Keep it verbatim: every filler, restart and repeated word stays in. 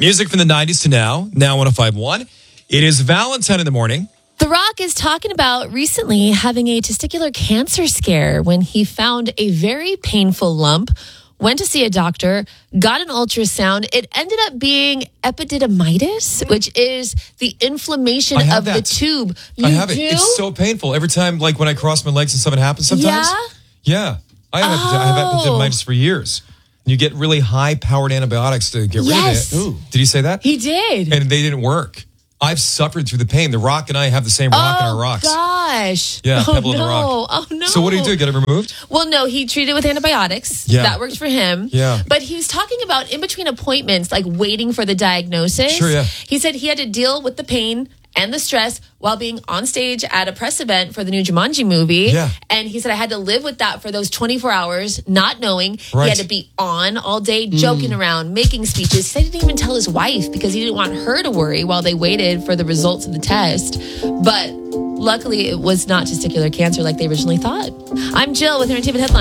Music from the nineties to now, now one oh five point one. It is Valentine in the morning. The Rock is talking about recently having a testicular cancer scare when he found a very painful lump, went to see a doctor, got an ultrasound. It ended up being epididymitis, which is the inflammation I have of that. the tube. You I have do? it. It's so painful. Every time, like when I cross my legs and something happens sometimes. Yeah? Yeah. I have, Oh. I have epididymitis for years. You get really high-powered antibiotics to get Yes. rid of it. Ooh. Did he say that? He did. And they didn't work. I've suffered through the pain. The Rock and I have the same rock in our rocks. Gosh. Yeah, oh, Pebble in no. the Rock. Oh, no. So what do you do? Get it removed? Well, no, he treated with antibiotics. Yeah. That worked for him. Yeah. But he was talking about in between appointments, like waiting for the diagnosis. Sure, yeah. He said he had to deal with the pain and the stress while being on stage at a press event for the new Jumanji movie. Yeah. And he said, I had to live with that for those twenty-four hours, not knowing. Right. He had to be on all day, joking around, making speeches. He said he didn't even tell his wife because he didn't want her to worry while they waited for the results of the test. But luckily, it was not testicular cancer like they originally thought. I'm Jill with Entertainment Headlines.